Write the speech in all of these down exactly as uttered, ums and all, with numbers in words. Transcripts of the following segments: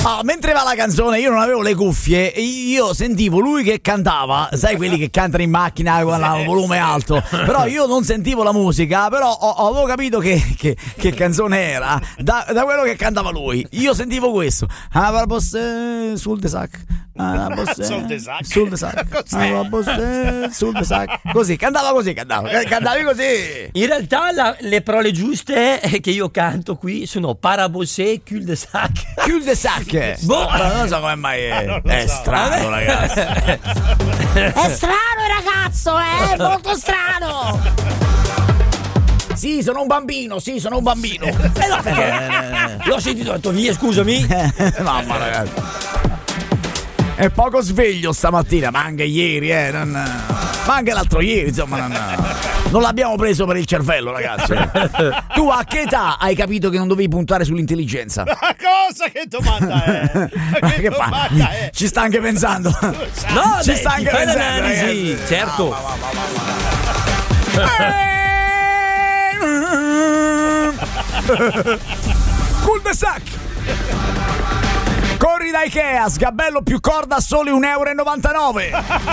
Ah, mentre va la canzone, io non avevo le cuffie, io sentivo lui che cantava, sai quelli che cantano in macchina con il volume alto, però io non sentivo la musica, però ho, ho, avevo capito che, che, che canzone era da, da quello che cantava lui. Io sentivo questo. Ah, bosse, sul de sac. Ah, bosse, sul de sac. Sul de sac. Ah, bosse, sul de sac. Così, cantava così, cantava. Cantavi così. In realtà la, le parole giuste che io canto qui sono parabossé, cul de sac. Cul de sac. Boh, non so come mai è, è so. strano, ragazzi. È strano il ragazzo, eh? Molto strano. Sì, sono un bambino, sì, sono un bambino. Eh no, perché? L'ho sentito, ho detto via, scusami. Mamma, ragazzi. È poco sveglio stamattina, ma anche ieri, eh. Non... Ma anche l'altro ieri, insomma, non... non l'abbiamo preso per il cervello, ragazzi. Tu a che età hai capito che non dovevi puntare sull'intelligenza? Ma cosa? Che domanda è? Ma che, che domanda è? Ci sta anche pensando. No, ci beh, sta anche pensando. Sì, certo. Va, va, va, va, va. Cul de sac. Corri da Ikea, sgabello più corda a soli un euro e novantanove.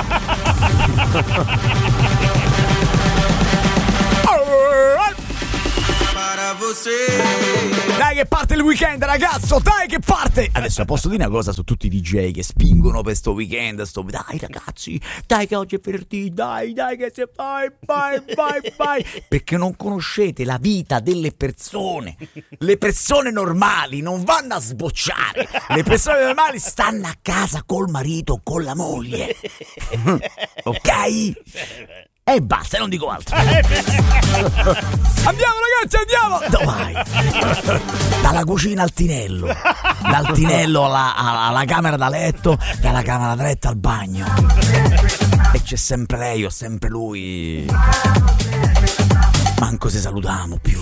Dai che parte il weekend, ragazzo, dai che parte. Adesso posso dire una cosa su tutti i D J che spingono per sto weekend, sto... Dai ragazzi, dai che oggi è venerdì, dai, dai che se vai, vai, vai, vai. Perché non conoscete la vita delle persone. Le persone normali non vanno a sbocciare. Le persone normali stanno a casa col marito, con la moglie. Ok? E basta, non dico altro. Andiamo ragazzi, andiamo. Dove vai? Dalla cucina al tinello, dal tinello alla, alla camera da letto, dalla camera da letto al bagno. E c'è sempre lei o sempre lui. Manco se salutiamo più.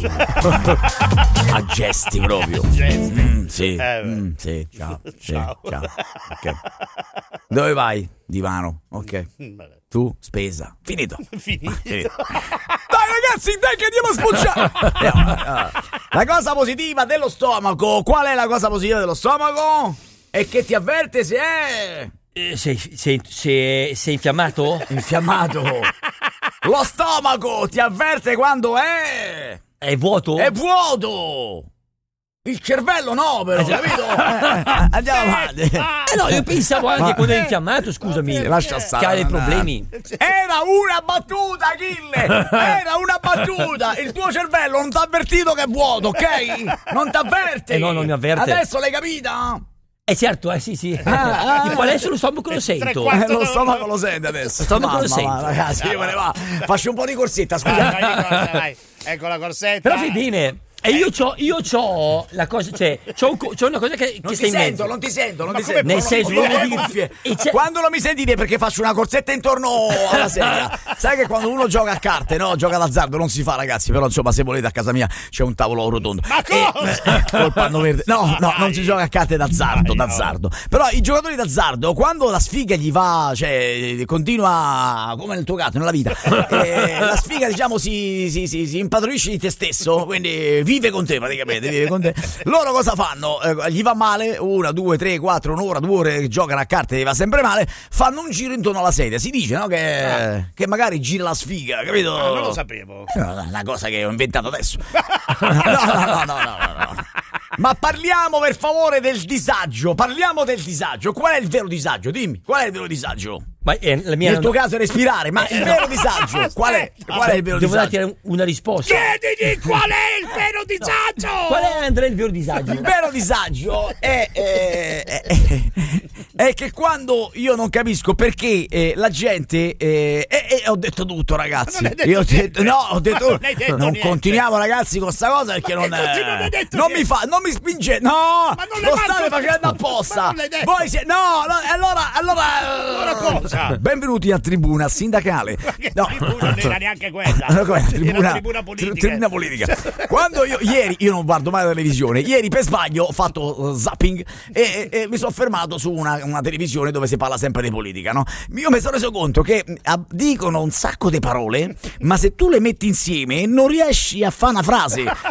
A gesti proprio. Mm, sì, Eh, mm, sì, ciao, sì, Ciao. ciao. Ok. Dove vai? Divano, ok. Tu, spesa. Finito. Finito. Finito. Dai ragazzi, dai che andiamo a sbucciare. Andiamo. La cosa positiva dello stomaco. Qual è la cosa positiva dello stomaco? È che ti avverte se è... Eh, sei, sei, sei, sei infiammato? Infiammato. Lo stomaco ti avverte quando è... È vuoto? È vuoto. Il cervello no, però, capito? Eh, eh, andiamo avanti. Eh no, io pensavo anche Ma- quando è infiammato, scusami. Lascia stare. Che ha dei non- problemi. Era una battuta, Achille. Era una battuta. Il tuo cervello non ti ha avvertito che è vuoto, ok? Non ti avverte. Eh no, non mi avverte. Adesso l'hai capita? Eh certo, eh sì sì. Ah, ah. Tipo adesso lo stomaco lo sento. Eh, lo stomaco lo sente adesso. Lo stomaco lo Mamma, sento. ma, ragazzi, io me ne va. Faccio un po' di corsetta, Vai, scusa. vai, di corsa, vai. Ecco la corsetta. Però fai bene. E io c'ho, io c'ho la cosa, cioè, c'ho, un co- c'ho una cosa che, Non che ti sta in sento, mezzo. non ti sento, non Ma ti come sento. Nel senso, Non ho volevo le dire- cuffie. e c'è- Quando non mi sentite perché faccio una corsetta intorno alla sedia. Sai che quando uno gioca a carte, no? Gioca d'azzardo, non si fa, ragazzi. Però insomma, se volete a casa mia c'è un tavolo rotondo. Ma cosa? E, col panno verde. No, no, non si gioca a carte d'azzardo, Dai, d'azzardo. Però i giocatori d'azzardo, quando la sfiga gli va, cioè, continua come nel tuo gatto, nella vita. eh, la sfiga, diciamo, si, si, si, si impadronisce di te stesso, quindi vive con te praticamente, vive con te. Loro cosa fanno? Eh, gli va male, una, due, tre, quattro, un'ora, due ore che giocano a carte, gli va sempre male, fanno un giro intorno alla sedia. Si dice, no, che, Ah. che magari gira la sfiga, capito? Ah, non lo sapevo. No, è una cosa che ho inventato adesso. No, no, no, no, no, no, no. Ma parliamo per favore del disagio. Parliamo del disagio. Qual è il vero disagio? Dimmi, qual è il vero disagio? Ma eh, la mia Nel tuo caso è respirare, ma il vero disagio qual è? Qual è il vero devo disagio? darti una risposta. Chiedigli qual è il vero disagio. Qual è, Andrea, il vero disagio? Il vero disagio è, è, è, è, è che quando io non capisco perché eh, la gente eh, e, e ho detto tutto, ragazzi. Non hai detto Io ho detto niente. no, ho detto Ma non hai detto non niente. continuiamo, ragazzi, con sta cosa perché Ma non che continui, non hai detto non niente. mi fa, non mi spinge. No! Ma non l'hai Lo manco state detto. facendo Ma apposta. non l'hai detto. Voi siete no, no, allora allora Allora cosa? benvenuti a tribuna sindacale. Che No. tribuna non era neanche quella. No, com'è? Era Tribuna, tribuna politica. tri- tribuna politica. Quando io ieri io non guardo mai la televisione, ieri per sbaglio ho fatto uh, zapping e, e- e mi sono fermato su una, una televisione dove si parla sempre di politica, no? Io mi sono reso conto che mh, ah, dicono un sacco di parole, ma se tu le metti insieme non riesci a fare una frase.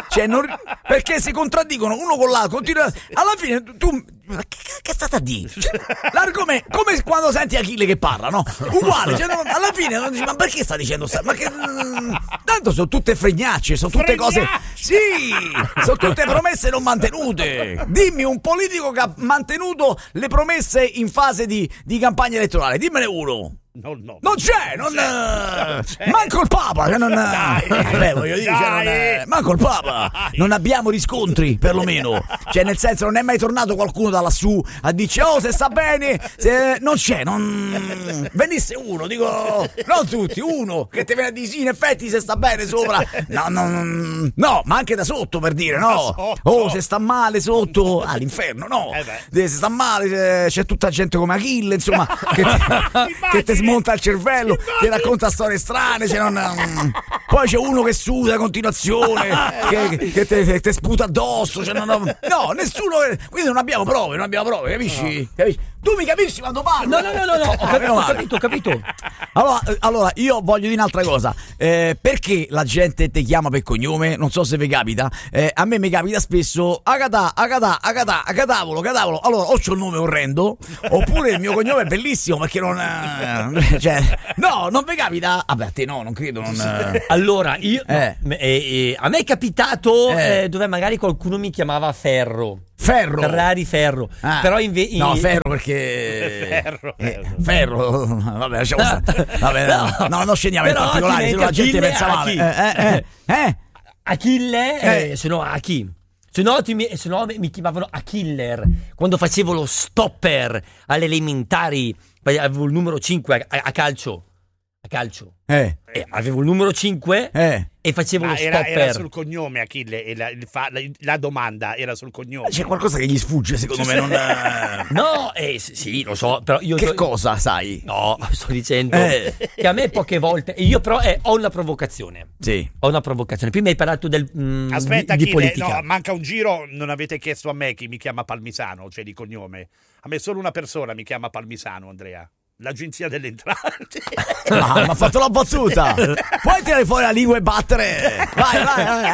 Cioè, non, perché si contraddicono uno con l'altro, continua, alla fine tu, tu ma che che è stata a dire? Cioè, l'argomento, come quando senti Achille che parla, no? Uguale, cioè, non, alla fine non dici, ma perché sta dicendo sta? Ma che mm, tanto sono tutte fregnacce, sono tutte cose. Sì, sono tutte promesse non mantenute. Dimmi un politico che ha mantenuto le promesse in fase di, di campagna elettorale, dimmene uno. No, no. Non c'è, non, non c'è. Manco il Papa, cioè non, Dai, beh, voglio dire, cioè, non è, manco il Papa, non abbiamo riscontri perlomeno, cioè nel senso non è mai tornato qualcuno da lassù a dirci oh se sta bene, se non c'è, non venisse uno, dico non tutti, uno che ti viene a dire sì in effetti se sta bene sopra, no, no, no, no ma anche da sotto per dire no, oh se sta male sotto all'inferno, no, eh beh. se sta male c'è tutta gente come Achille insomma che, che ti smonta il cervello, ti racconta storie strane, cioè non, poi c'è uno che suda a continuazione, che, che te, te sputa addosso, cioè non, no, nessuno, quindi non abbiamo prove, non abbiamo prove, capisci? No. Capisci? Tu mi capisci quando parlo? No, no, no, no, no. Ho, capito, ho capito, ho capito. Allora, allora, io voglio dire un'altra cosa. Eh, perché la gente ti chiama per cognome? Non so se vi capita. Eh, a me mi capita spesso Agatà, Agatà, Agatà, Agatavolo, Agatavolo. Allora, o c'ho il nome orrendo, oppure il mio cognome è bellissimo perché non. Eh, cioè, no, non vi capita? Vabbè, a te no, non credo. Non, eh. Allora, io. Eh. No, eh, eh, a me è capitato Eh. eh, dove magari qualcuno mi chiamava Ferro. Ferro. Ferrari Ferro. Ah. Però invece. No, ferro perché. Ferro, Eh, ferro. ferro. Vabbè, lasciamo stare. Vabbè, no, no, non scendiamo in Però particolari, se no la Achille, gente pensa male. Achille. Eh, eh, eh. eh. Achille, Eh. eh, se no Achi. Se no, ti, se no mi chiamavano Achiller quando facevo lo stopper alle elementari, avevo il numero cinque a, a calcio. A calcio. Eh. E avevo il numero cinque Eh. e facevo Ma lo era, stopper. era sul cognome Achille e la, il fa- la, la domanda era sul cognome. C'è qualcosa che gli sfugge, secondo me. Non, eh. No, eh, sì, sì, lo so, però io... Che cosa sai? No, sto dicendo Eh. che a me poche volte... Io però eh, ho una provocazione. Sì. Ho una provocazione. Prima hai parlato del, mm, Aspetta, di, di Achille, politica. no, manca un giro, non avete chiesto a me chi mi chiama Palmisano, cioè di cognome. A me solo una persona mi chiama Palmisano, Andrea. L'agenzia delle entrate. Ah, mi ha fatto la battuta. Puoi tirare fuori la lingua e battere. Vai, vai, vai.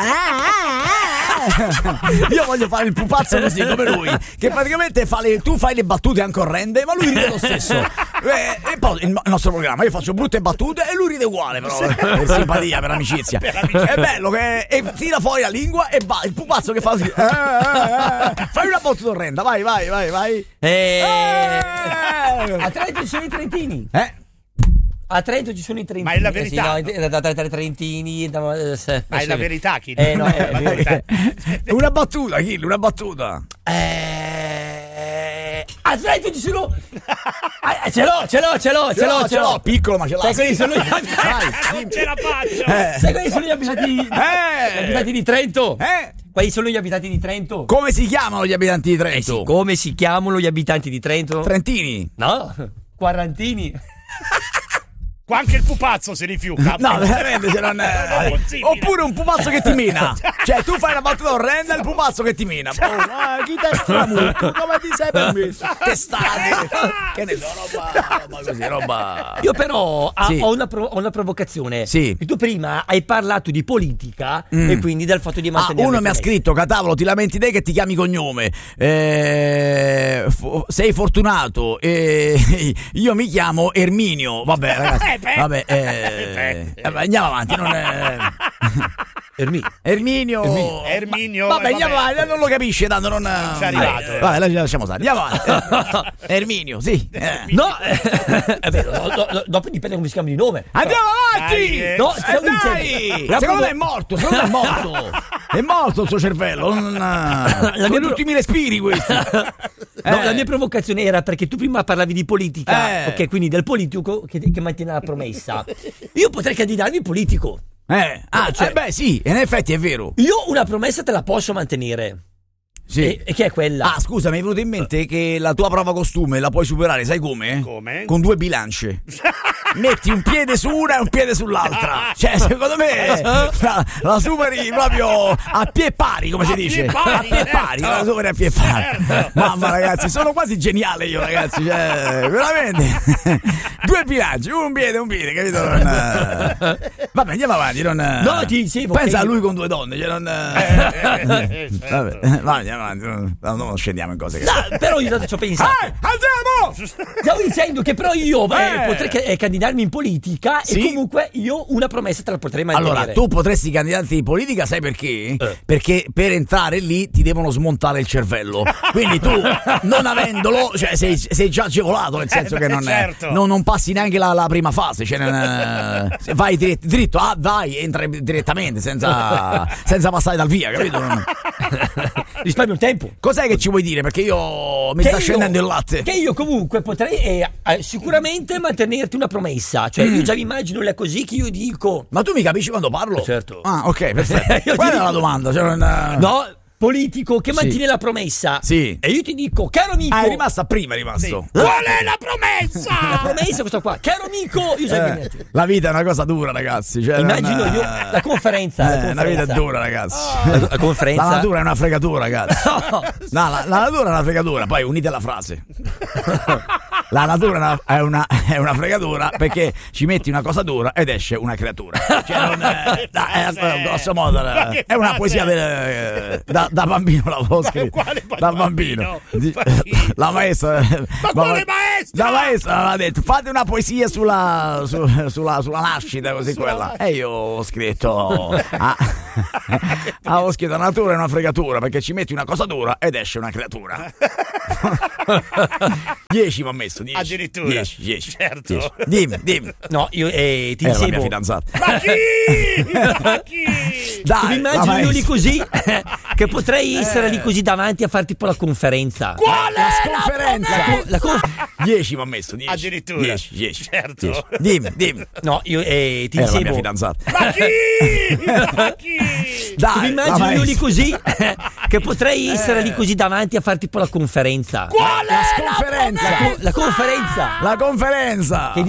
Io voglio fare il pupazzo così come lui, che praticamente fa le, tu fai le battute anche orrende, ma lui ride lo stesso. E, e poi il, il nostro programma, io faccio brutte battute e lui ride uguale, però per simpatia, per amicizia. Per amicizia. È bello che e tira fuori la lingua e va il pupazzo che fa così. Eh, eh, eh. Fai una battuta orrenda, vai, vai, vai, vai. Eh, Eh. A Trento ci sono i trentini. Eh? A Trento ci sono i trentini. Ma è la verità. Eh sì, no, da, da, da Trentini. Da, eh, Ma è la verità, Achille. Eh, no, è, La è, verità. Una battuta, Achille, una battuta. Eh, a Trento ci sono. Ah, ce l'ho, ce l'ho, ce l'ho, ce l'ho, ce l'ho. Piccolo, ma ce l'ho. Sai quelli sono gli abitanti. Non ce la faccio. Eh. Sai quelli sono gli abitanti. Gli abitanti di Trento. Eh? Quali sono gli abitanti di Trento? Come si chiamano gli abitanti di Eh Trento? sì, come si chiamano gli abitanti di Trento? Trentini. No, quarantini. Qua anche il pupazzo si rifiuta. No, veramente se non Non è è... possibile. Oppure un pupazzo che ti mina. Cioè, tu fai una battuta orrenda e il pupazzo che ti mina. Oh, ma chi te stramucco? Come ti sei permesso? Testate. Che ne so, roba, roba così, roba. Io però ah, Sì. ho, una pro- ho una provocazione. Sì. Tu prima hai parlato di politica Mm. e quindi del fatto di Ah, mantenere. uno le mi ha promesse. scritto, Catavolo, ti lamenti te che ti chiami cognome. Eh, fo- sei fortunato. Eh, io mi chiamo Erminio. Vabbè, ragazzi. Eh, beh. Vabbè, eh, Eh, eh, andiamo avanti. Non è... Ermi. Erminio. Erminio. Erminio, Vabbè, vabbè. andiamo avanti. Non lo capisce, tanto non. ci è arrivato. Eh, Vabbè, lasciamo stare. Andiamo avanti. Erminio, sì. Eh. No, eh, è vero, do- do- dopo dipende come si chiama di nome. Andiamo avanti! Dai, eh. No, Eh, stavo dai! dicendo. La Secondo provo- me è morto, secondo me è morto. È morto il suo cervello. Non... La Sono mia gli pro- ultimi respiri questi. No, Eh. la mia provocazione era perché tu prima parlavi di politica, Eh. ok, quindi del politico che, che mantiene la promessa. Io potrei candidarmi politico. Eh, ah, cioè, Eh. beh, sì, in effetti è vero. Io una promessa te la posso mantenere. Sì. E, e che è quella? Ah, scusa, mi è venuto in mente che la tua prova costume la puoi superare, sai come? Come? Con due bilance. metti un piede su una e un piede sull'altra. Cioè, secondo me la, la superi proprio a pie pari, come si A dice. pie pari, a pie pari, certo. la superi a pie pari. Certo. Mamma, ragazzi, sono quasi geniale io, ragazzi. Cioè, veramente. Due bilanci, un piede, un piede, capito? Non... Vabbè, andiamo avanti. Non... No, ti dicevo Pensa che a io- lui con due donne. Cioè non... Eh, certo. Vabbè, vai, andiamo avanti. Non, non scendiamo in cose che. No, però io tanto ci ho pensato. Eh, andiamo! Stavo dicendo che però io eh, Eh. potrei ca- eh, candidarmi in politica Sì. e comunque io una promessa te la potrei mantenere. Allora, tu potresti candidarti in politica, sai perché? Eh. Perché per entrare lì ti devono smontare il cervello. Quindi tu, non avendolo, cioè sei, sei già agevolato, nel senso Eh, che beh, non, certo. non, non passi neanche la, la prima fase. Cioè, non, eh, vai diretto, dritto, ah, vai, entra direttamente senza, senza passare dal via, capito? Non- Risparmio tempo. Cos'è che ci vuoi dire? Perché io mi Che sta io- scendendo il latte. Che io comunque potrei eh, eh, sicuramente mantenerti una promessa. Cioè, io già mi immagino là così che io dico. Ma tu mi capisci quando parlo? Certo. Ah, ok, perfetto. Io ti Qual è dico- la domanda? Cioè, non- No, politico che Sì. mantiene la promessa. Sì. E io ti dico, caro amico. Ah, è rimasta prima, è rimasto. Qual è la promessa? La promessa è questa qua. Caro amico, io già mi Eh, la vita è una cosa dura, ragazzi. Cioè, immagino non- io la conferenza. Eh, la una vita è conferenza. dura, ragazzi. La, la conferenza. La natura è una fregatura, ragazzi. No. No, la, la natura è una fregatura. Poi unite la frase. La natura è una, è una, è una fregatura perché ci metti una cosa dura ed esce una creatura. Cioè, non è, da- è, grosso modo, Ma che è una frase? poesia del- da, da bambino l'avevo scritta. quale Da bambino. bambino? La maestra. Ma quale maestra? La maestra aveva detto: fate una poesia sulla, su- sulla, sulla nascita, così Sulla quella. E io ho scritto. Ah, avevo scritto: la natura è una fregatura perché ci metti una cosa dura ed esce una creatura. dieci mi ha messo. dieci. Addirittura. dieci, dieci, Certo. dieci. Dimmi, dimmi. No, io eh, ti Era la mia dicevo. fidanzata. Ma chi? Ma chi? Dai, Mi immagino la io lì maestra. così che potrei essere lì così davanti a fare tipo la conferenza. Qual è La la sconferenza. La co- la co- dieci mi ha messo. dieci. Addirittura. dieci, dieci, Certo. dieci. Dimmi, dimmi. No, io eh, ti Era la mia dicevo. fidanzata. Ma chi? Ma chi? Dai, Mi la immagino io lì maestra. così che potrei essere lì così davanti a fare tipo la conferenza. Qual La è sconferenza. La, co- la conferenza. La conferenza. Che